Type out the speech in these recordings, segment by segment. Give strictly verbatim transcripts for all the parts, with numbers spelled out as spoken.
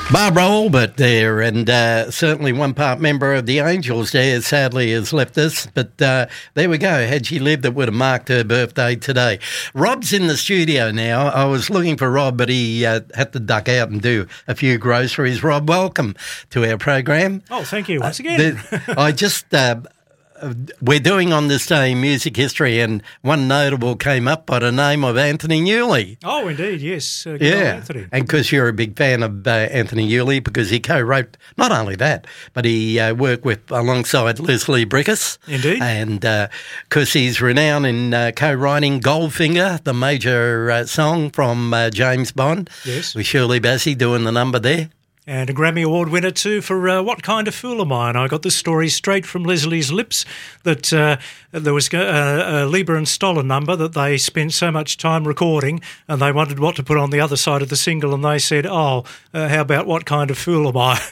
Barbara Albert there, and uh, certainly one part member of the Angels there, sadly has left us, but uh, there we go. Had she lived, it would have marked her birthday today. Rob's in the studio now. I was looking for Rob, but he uh, had to duck out and do a few groceries. Rob, welcome to our program. Oh, thank you once again. Uh, the, I just... Uh, We're doing on this day music history, and one notable came up by the name of Anthony Newley. Oh, indeed, yes. Uh, yeah, Anthony. And because you're a big fan of uh, Anthony Newley, because he co-wrote, not only that, but he uh, worked with alongside Leslie Bricusse. Indeed. And because uh, he's renowned in uh, co-writing Goldfinger, the major uh, song from uh, James Bond. Yes. With Shirley Bassey doing the number there. And a Grammy Award winner too for uh, What Kind of Fool Am I? And I got this story straight from Leslie's lips that uh, there was a, a Lieber and Stoller number that they spent so much time recording, and they wondered what to put on the other side of the single, and they said, oh, uh, how about What Kind of Fool Am I?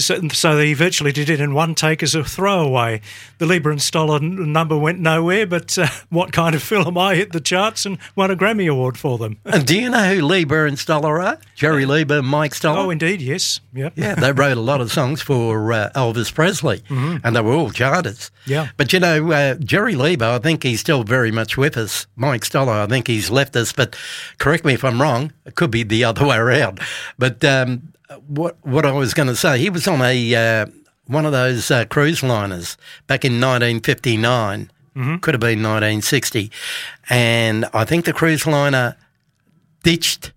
So they virtually did it in one take as a throwaway. The Lieber and Stoller n- number went nowhere, but uh, What Kind of Fool Am I hit the charts and won a Grammy Award for them. And do you know who Lieber and Stoller are? Jerry Lieber and Mike Stoller? Oh, indeed, yes. Yep. Yeah, they wrote a lot of songs for uh, Elvis Presley, mm-hmm. and they were all charters. Yeah. But, you know, uh, Jerry Lieber, I think he's still very much with us. Mike Stoller, I think he's left us, but correct me if I'm wrong, it could be the other way around. But um, what what I was going to say, he was on a uh, one of those uh, cruise liners back in nineteen fifty-nine, mm-hmm. could have been nineteen sixty, and I think the cruise liner ditched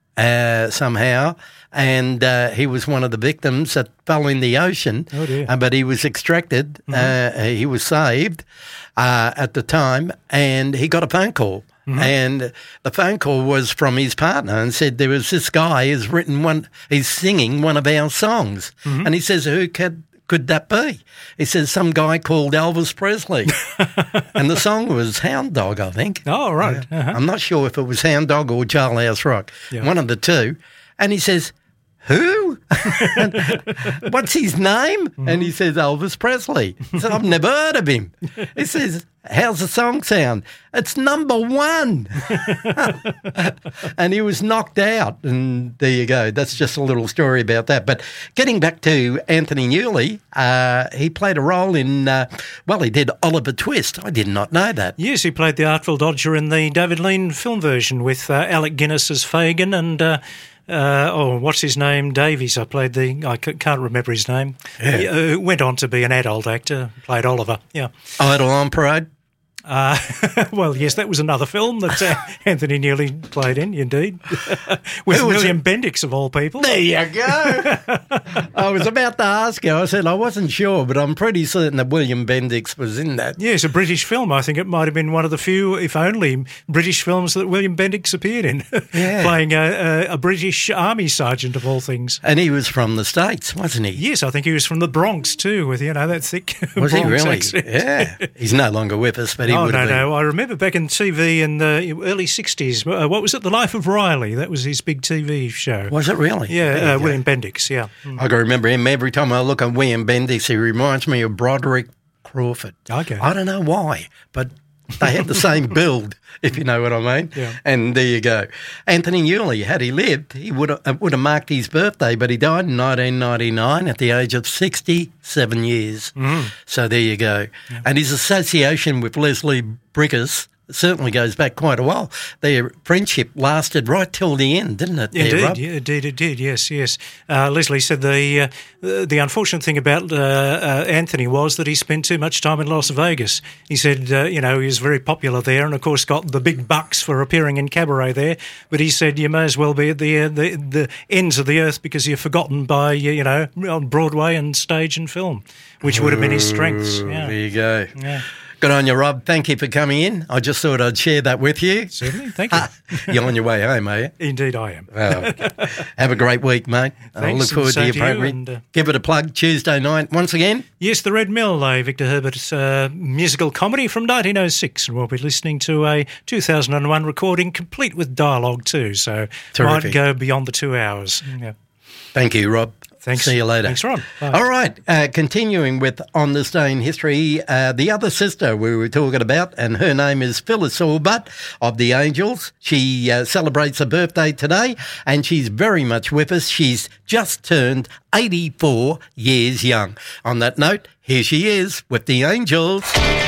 uh, somehow, and uh, he was one of the victims that fell in the ocean. Oh dear. Uh, but he was extracted. Mm-hmm. Uh, he was saved uh, at the time, and he got a phone call. Mm-hmm. And the phone call was from his partner and said there was this guy who's written one, he's singing one of our songs. Mm-hmm. And he says, who could, could that be? He says, some guy called Elvis Presley. And the song was Hound Dog, I think. Oh, right. Uh-huh. I'm not sure if it was Hound Dog or Jailhouse Rock, yeah. One of the two. And he says, who? What's his name? Mm-hmm. And he says, Elvis Presley. He said, I've never heard of him. He says, how's the song sound? It's number one. And he was knocked out. And there you go. That's just a little story about that. But getting back to Anthony Newley, uh, he played a role in, uh, well, he did Oliver Twist. I did not know that. Yes, he played the Artful Dodger in the David Lean film version with uh, Alec Guinness as Fagin and... Uh, Uh, oh, what's his name? Davies. I played the. I can't remember his name. Yeah. He uh, went on to be an adult actor. Played Oliver. Yeah. Idle on Parade. Uh, well, yes, that was another film that uh, Anthony Newley played in, indeed, with William it? Bendix, of all people. There you go. I was about to ask you. I said I wasn't sure, but I'm pretty certain that William Bendix was in that. Yes, a British film. I think it might have been one of the few, if only, British films that William Bendix appeared in, yeah. playing a, a, a British army sergeant, of all things. And he was from the States, wasn't he? Yes, I think he was from the Bronx, too, with, you know, that thick was Bronx he really? accent. Yeah. He's no longer with us, but he Oh, would no, have been. no. I remember back in T V in the early sixties, uh, what was it, The Life of Riley? That was his big T V show. Was it really? Yeah, uh, William Bendix, yeah. Mm. I can remember him. Every time I look at William Bendix, he reminds me of Broderick Crawford. Okay. I don't know why, but they had the same build, if you know what I mean. Yeah. And there you go. Anthony Newley, had he lived, he would have, would have marked his birthday, but he died in nineteen ninety-nine at the age of sixty-seven years. Mm. So there you go. Yeah. And his association with Leslie Bricusse certainly goes back quite a while. Their friendship lasted right till the end, didn't it? Indeed, there, Rob? yeah, indeed it did, yes, yes. Uh, Leslie said the uh, the unfortunate thing about uh, uh, Anthony was that he spent too much time in Las Vegas. He said, uh, you know, he was very popular there and, of course, got the big bucks for appearing in cabaret there, but he said you may as well be at the, uh, the, the ends of the earth because you're forgotten by, you know, on Broadway and stage and film, which would have been his strengths. Yeah. There you go. Yeah. Good on you, Rob. Thank you for coming in. I just thought I'd share that with you. Certainly. Thank you. You're on your way home, are you? Indeed I am. Oh, okay. Have a great week, mate. Thanks, I look forward to your program. And, uh, Give it a plug Tuesday night once again. Yes, The Red Mill, a Victor Herbert uh, musical comedy from nineteen oh six. And we'll be listening to a two thousand one recording complete with dialogue too. So Terrific. might go beyond the two hours. Yeah. Thank you, Rob. Thanks. See you later. Thanks, Ron. Bye. All right. Uh, continuing with On This Day in History, uh, the other sister we were talking about, and her name is Phyllis Allbutt of the Angels. She uh, celebrates her birthday today, and she's very much with us. She's just turned eighty-four years young. On that note, here she is with the Angels.